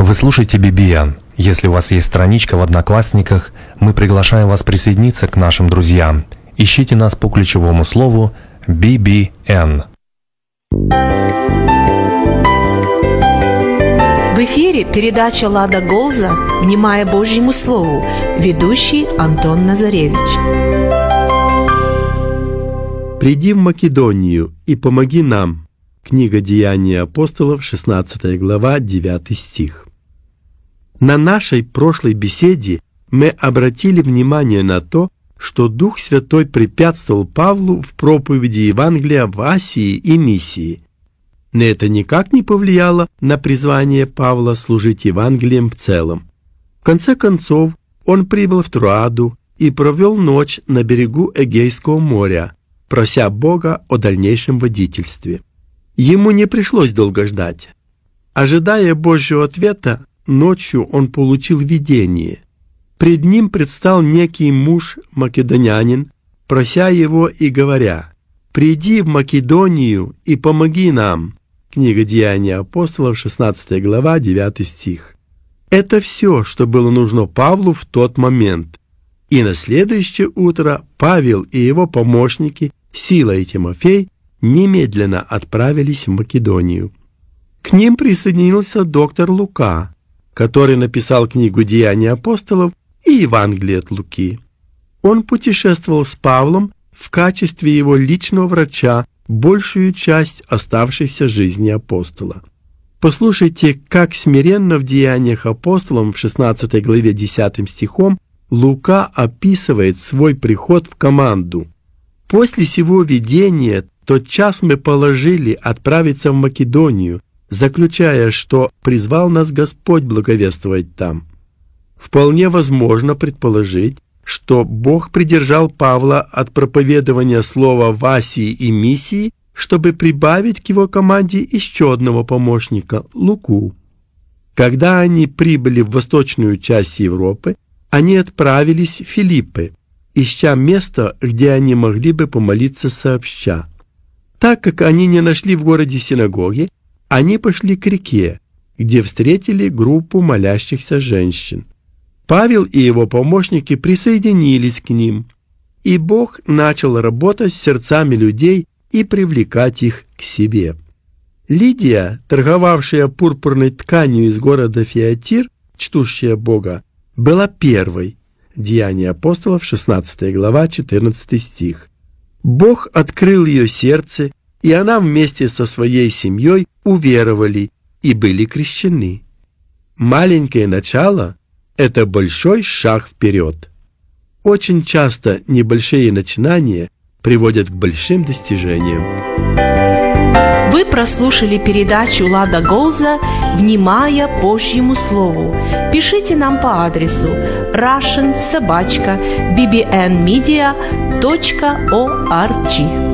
Вы слушаете BBN. Если у вас есть страничка в Одноклассниках, мы приглашаем вас присоединиться к нашим друзьям. Ищите нас по ключевому слову BBN. В эфире передача «Лада Голза. Внимая Божьему Слову». Ведущий Антон Назаревич. «Приди в Македонию и помоги нам». Книга Деяний апостолов, 16 глава, 9 стих. На нашей прошлой беседе мы обратили внимание на то, что Дух Святой препятствовал Павлу в проповеди Евангелия в Асии и Миссии. Но это никак не повлияло на призвание Павла служить Евангелием в целом. В конце концов, он прибыл в Троаду и провел ночь на берегу Эгейского моря, прося Бога о дальнейшем водительстве. Ему не пришлось долго ждать. Ожидая Божьего ответа, ночью он получил видение. Пред ним предстал некий муж-македонянин, прося его и говоря: «Приди в Македонию и помоги нам». Книга Деяний апостолов, 16 глава, 9 стих. Это все, что было нужно Павлу в тот момент. И на следующее утро Павел и его помощники, Сила и Тимофей, немедленно отправились в Македонию. К ним присоединился доктор Лука, который написал книгу «Деяния апостолов» и Евангелие от Луки. Он путешествовал с Павлом в качестве его личного врача большую часть оставшейся жизни апостола. Послушайте, как смиренно в Деяниях апостолов в 16 главе 10 стихом Лука описывает свой приход в команду. «После сего видения тотчас мы положили отправиться в Македонию, заключая, что призвал нас Господь благовествовать там». Вполне возможно предположить, что Бог придержал Павла от проповедования слова в Асии и Миссии, чтобы прибавить к его команде еще одного помощника, Луку. Когда они прибыли в восточную часть Европы, они отправились в Филиппы, ища место, где они могли бы помолиться сообща. Так как они не нашли в городе синагоги, они пошли к реке, где встретили группу молящихся женщин. Павел и его помощники присоединились к ним, и Бог начал работать с сердцами людей и привлекать их к себе. Лидия, торговавшая пурпурной тканью из города Фиатир, чтущая Бога, была первой. Деяния апостолов, 16 глава, 14 стих. Бог открыл ее сердце, и она вместе со своей семьей уверовали и были крещены. Маленькое начало – это большой шаг вперед. Очень часто небольшие начинания приводят к большим достижениям. Вы прослушали передачу «Лада Голза. Внимая Божьему Слову». Пишите нам по адресу russian@bbnmedia.org.